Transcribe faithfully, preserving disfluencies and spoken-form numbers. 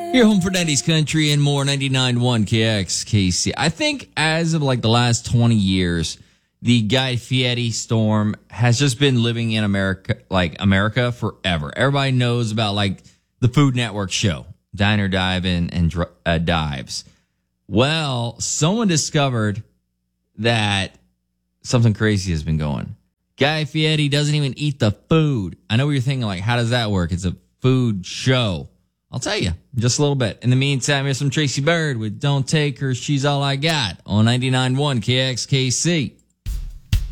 Your home for nineties country and more, ninety-nine point one K X K C. I think as of like the last twenty years, the Guy Fieri storm has just been living in America, like America forever. Everybody knows about like the Food Network show, Diner Dive and, and uh, Dives. Well, someone discovered that something crazy has been going. Guy Fieri doesn't even eat the food. I know what you're thinking, like, how does that work? It's a food show. I'll tell you in just a little bit. In the meantime, here's some Tracy Bird with Don't Take Her, She's All I Got on ninety-nine point one K X K C.